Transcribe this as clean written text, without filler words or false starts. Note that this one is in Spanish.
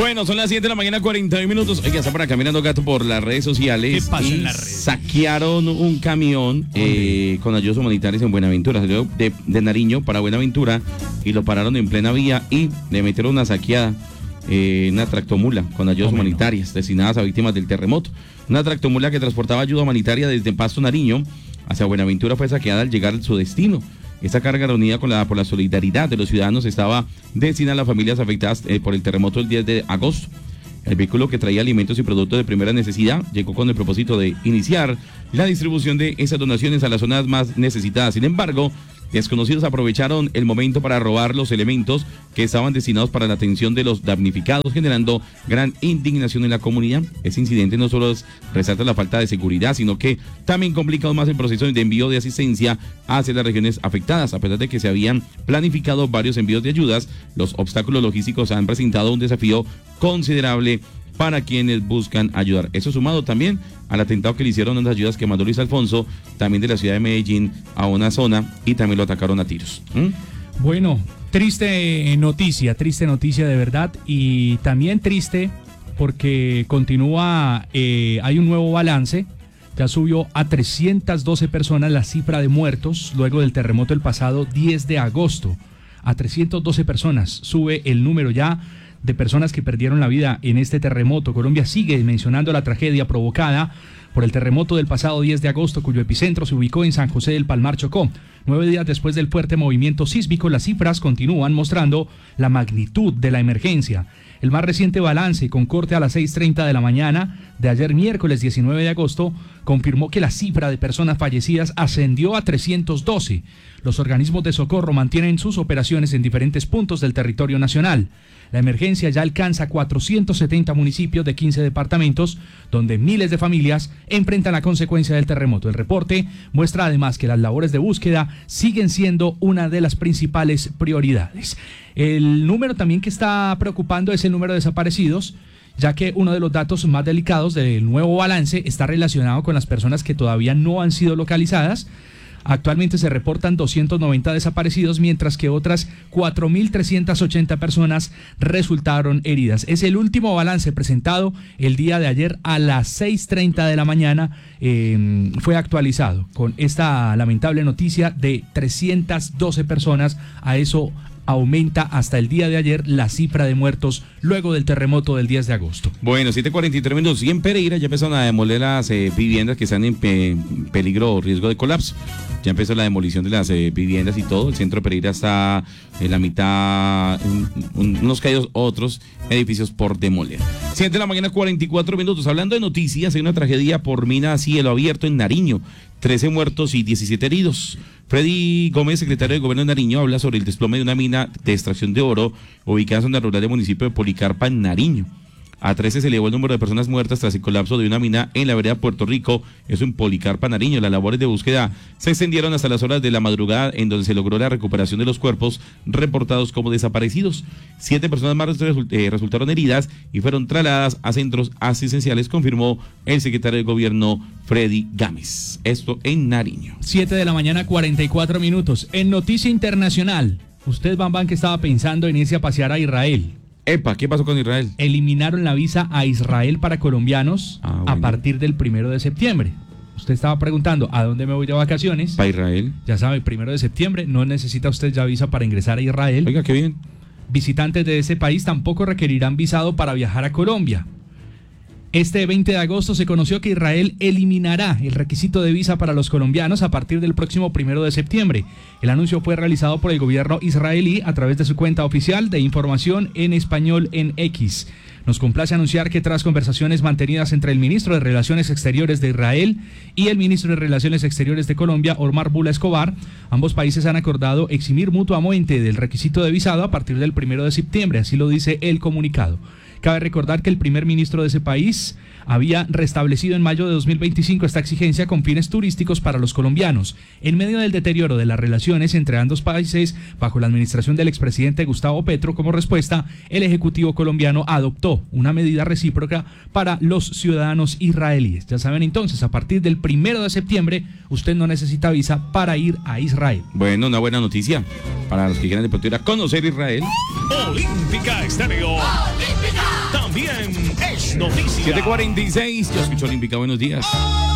Bueno, son las 7 de la mañana, 41 minutos. Oiga, está por acá mirando gato por las redes sociales. ¿Qué pasó y en las redes? saquearon un camión con ayudas humanitarias en Buenaventura. Salió de Nariño para Buenaventura y lo pararon en plena vía y le metieron una saqueada. Una tractomula con ayudas humanitarias destinadas a víctimas del terremoto. Una tractomula que transportaba ayuda humanitaria desde Pasto, Nariño hacia Buenaventura fue saqueada al llegar a su destino. Esta carga reunida por la solidaridad de los ciudadanos estaba destinada a las familias afectadas por el terremoto el 10 de agosto. El vehículo que traía alimentos y productos de primera necesidad llegó con el propósito de iniciar la distribución de esas donaciones a las zonas más necesitadas. Sin embargo, desconocidos aprovecharon el momento para robar los elementos que estaban destinados para la atención de los damnificados, generando gran indignación en la comunidad. Ese incidente no solo resalta la falta de seguridad, sino que también complica aún más el proceso de envío de asistencia hacia las regiones afectadas. A pesar de que se habían planificado varios envíos de ayudas, los obstáculos logísticos han presentado un desafío considerable para quienes buscan ayudar. Eso sumado también al atentado que le hicieron unas ayudas que mandó Luis Alfonso, también de la ciudad de Medellín, a una zona y también lo atacaron a tiros. Bueno, triste noticia de verdad, y también triste porque continúa, hay un nuevo balance. Ya subió a 312 personas la cifra de muertos luego del terremoto el pasado 10 de agosto. A 312 personas sube el número ya de personas que perdieron la vida en este terremoto. Colombia sigue mencionando la tragedia provocada por el terremoto del pasado 10 de agosto, cuyo epicentro se ubicó en San José del Palmar, Chocó. 9 días después del fuerte movimiento sísmico, las cifras continúan mostrando la magnitud de la emergencia. El más reciente balance, con corte a las 6:30 de la mañana de ayer miércoles 19 de agosto, confirmó que la cifra de personas fallecidas ascendió a 312. Los organismos de socorro mantienen sus operaciones en diferentes puntos del territorio nacional. La emergencia ya alcanza 470 municipios de 15 departamentos, donde miles de familias enfrentan la consecuencia del terremoto. El reporte muestra además que las labores de búsqueda siguen siendo una de las principales prioridades. El número también que está preocupando es el número de desaparecidos, ya que uno de los datos más delicados del nuevo balance está relacionado con las personas que todavía no han sido localizadas. Actualmente se reportan 290 desaparecidos, mientras que otras 4.380 personas resultaron heridas. Es el último balance presentado el día de ayer a las 6:30 de la mañana. Fue actualizado con esta lamentable noticia de 312 personas. A eso aumenta hasta el día de ayer la cifra de muertos luego del terremoto del 10 de agosto. Bueno, 7:43 minutos. Y en Pereira ya empezaron a demoler las viviendas que están en peligro o riesgo de colapso. Ya empezó la demolición de las viviendas y todo. El centro de Pereira está en la mitad, unos caídos, otros edificios por demoler. 7 de la mañana, 44 minutos. Hablando de noticias, hay una tragedia por mina a cielo abierto en Nariño. 13 muertos y 17 heridos. Freddy Gómez, secretario de Gobierno de Nariño, habla sobre el desplome de una mina de extracción de oro ubicada en zona rural del municipio de Policarpa, en Nariño. A 13 se elevó el número de personas muertas tras el colapso de una mina en la vereda Puerto Rico, eso en Policarpa, Nariño. Las labores de búsqueda se extendieron hasta las horas de la madrugada, en donde se logró la recuperación de los cuerpos reportados como desaparecidos. 7 personas más resultaron heridas y fueron trasladadas a centros asistenciales, confirmó el secretario de Gobierno, Freddy Gámez. Esto en Nariño. 7 de la mañana, 44 minutos. En noticia internacional, usted, Bambán, que estaba pensando en irse a pasear a Israel. Epa, ¿qué pasó con Israel? Eliminaron la visa a Israel para colombianos a partir del 1 de septiembre. Usted estaba preguntando, ¿a dónde me voy de vacaciones? Para Israel. Ya sabe, 1 de septiembre, no necesita usted ya visa para ingresar a Israel. Oiga, qué bien. Visitantes de ese país tampoco requerirán visado para viajar a Colombia. Este 20 de agosto se conoció que Israel eliminará el requisito de visa para los colombianos a partir del próximo 1 de septiembre. El anuncio fue realizado por el gobierno israelí a través de su cuenta oficial de información en español en X. Nos complace anunciar que tras conversaciones mantenidas entre el ministro de Relaciones Exteriores de Israel y el ministro de Relaciones Exteriores de Colombia, Omar Bula Escobar, ambos países han acordado eximir mutuamente del requisito de visado a partir del 1 de septiembre, así lo dice el comunicado. Cabe recordar que el primer ministro de ese país había restablecido en mayo de 2025 esta exigencia con fines turísticos para los colombianos. En medio del deterioro de las relaciones entre ambos países, bajo la administración del expresidente Gustavo Petro, como respuesta, el Ejecutivo colombiano adoptó una medida recíproca para los ciudadanos israelíes. Ya saben entonces, a partir del 1 de septiembre, usted no necesita visa para ir a Israel. Bueno, una buena noticia para los que quieran de pronto ir a conocer Israel. Olímpica Estéreo. Olímpica. también es noticia. 7:46, yo escucho Olímpica, buenos días.